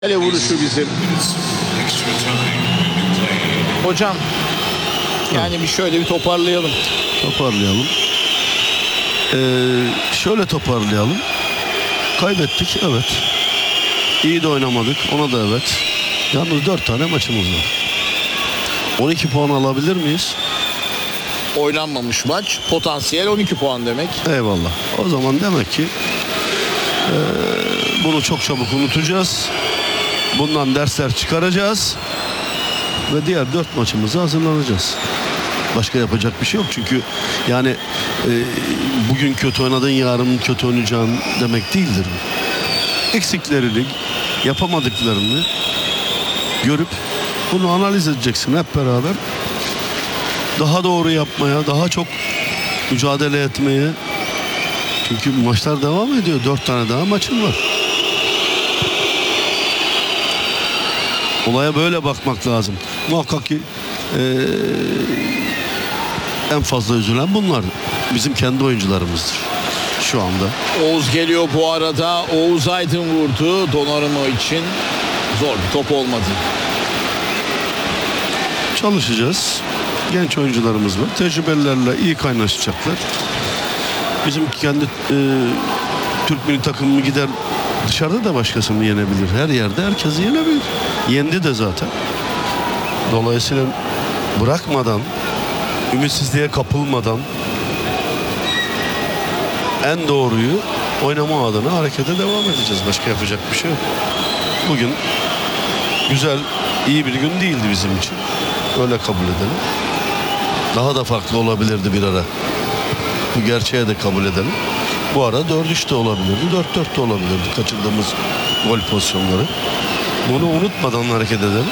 Kale vuruşu bizim. Hocam yani şöyle bir toparlayalım. Toparlayalım. Şöyle toparlayalım. Kaybettik, evet. İyi de oynamadık, ona da evet. Yalnız 4 tane maçımız var. 12 puan alabilir miyiz? Oynanmamış maç. Potansiyel 12 puan demek. Eyvallah. O zaman demek ki bunu çok çabuk unutacağız. Bundan dersler çıkaracağız. Ve diğer 4 maçımıza hazırlanacağız. Başka yapacak bir şey yok. Çünkü yani bugün kötü oynadın, yarın kötü oynayacağın demek değildir. Eksiklerini, yapamadıklarını görüp bunu analiz edeceksin hep beraber. Daha doğru yapmaya, daha çok mücadele etmeye. Çünkü maçlar devam ediyor. 4 tane daha maçın var. Olaya böyle bakmak lazım. Muhakkak ki en fazla üzülen bunlar. Bizim kendi oyuncularımızdır şu anda. Oğuz geliyor bu arada. Oğuz Aydın vurdu. Donnarumma için zor bir top olmadı. Çalışacağız. Genç oyuncularımız var. Tecrübelilerle iyi kaynaşacaklar. Bizim kendi Türk milli takımı gider dışarıda da başkasını yenebilir. Her yerde herkesi yenebilir. Yendi de zaten. Dolayısıyla bırakmadan, ümitsizliğe kapılmadan en doğruyu oynama adına harekete devam edeceğiz. Başka yapacak bir şey yok. Bugün güzel, iyi bir gün değildi bizim için. Öyle kabul edelim. Daha da farklı olabilirdi bir ara. Bu gerçeğe de kabul edelim. Bu ara 4-3 de olabilirdi, 4-4 de olabilirdi kaçırdığımız gol pozisyonları. Bunu unutmadan hareket edelim.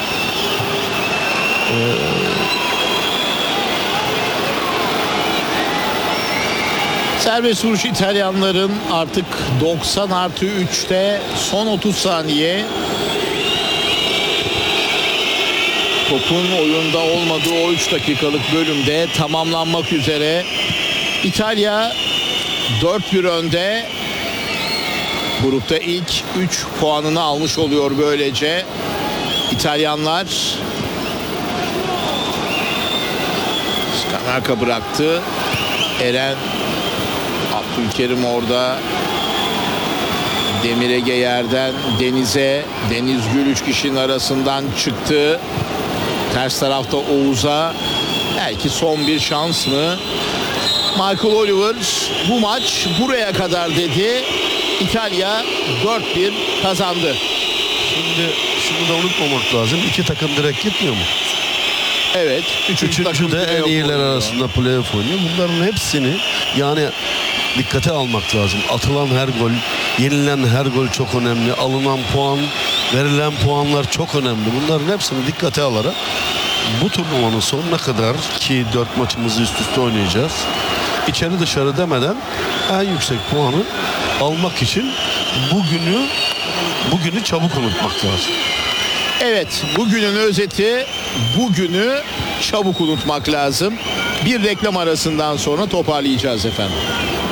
Serbest vuruş İtalyanların artık 90+3'te son 30 saniye. Topun oyunda olmadığı o 3 dakikalık bölümde tamamlanmak üzere. İtalya 4-1 önde. Grupta ilk 3 puanını almış oluyor böylece. İtalyanlar Skamaka bıraktı. Eren, Abdülkerim orada. Demir Ege yerden Deniz'e. Deniz Gül 3 kişinin arasından çıktı. Ters tarafta Oğuz'a. Belki son bir şans mı? Michael Oliver bu maç buraya kadar dedi. İtalya 4-1 kazandı. Şimdi şunu da unutmamak lazım. 2 takım direkt gitmiyor mu? Evet. Üçüncü de en iyiler arasında playoff oynuyor. Bunların hepsini yani dikkate almak lazım. Atılan her gol, yenilen her gol çok önemli. Alınan puan, verilen puanlar çok önemli. Bunların hepsini dikkate alarak bu turnuvanın sonuna kadar ki 4 maçımızı üst üste oynayacağız. İçeri dışarı demeden en yüksek puanı almak için bugünü çabuk unutmak lazım. Evet, bugünün özeti, bugünü çabuk unutmak lazım. Bir reklam arasından sonra toparlayacağız efendim.